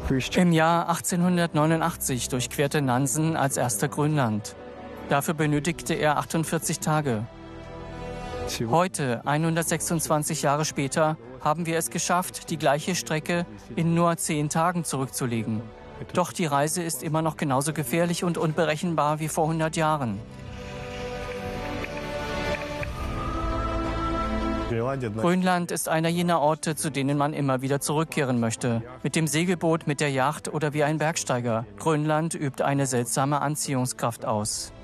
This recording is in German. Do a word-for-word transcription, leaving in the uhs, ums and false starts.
Im Jahr achtzehnhundertneunundachtzig durchquerte Nansen als erster Grönland. Dafür benötigte er achtundvierzig Tage. Heute, hundertsechsundzwanzig Jahre später, haben wir es geschafft, die gleiche Strecke in nur zehn Tagen zurückzulegen. Doch die Reise ist immer noch genauso gefährlich und unberechenbar wie vor hundert Jahren. Grönland ist einer jener Orte, zu denen man immer wieder zurückkehren möchte. Mit dem Segelboot, mit der Yacht oder wie ein Bergsteiger. Grönland übt eine seltsame Anziehungskraft aus.